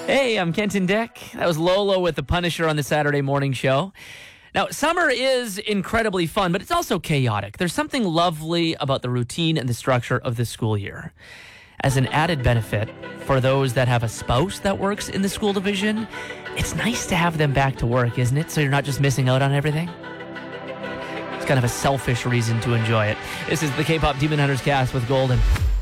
Hey, I'm Kenton Dick. That was Lolo with The Punisher on the Saturday morning show. Now, summer is incredibly fun, but it's also chaotic. There's something lovely about the routine and the structure of the school year. As an added benefit for those that have a spouse that works in the school division, it's nice to have them back to work, isn't it? So you're not just missing out on everything. It's kind of a selfish reason to enjoy it. This is the K-Pop Demon Hunters cast with Golden.